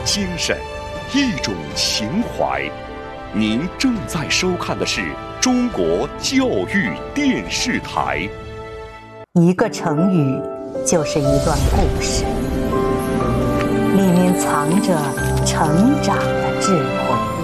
精神，一种情怀。您正在收看的是中国教育电视台。 一个成语就是一段故事，里面藏着成长的智慧。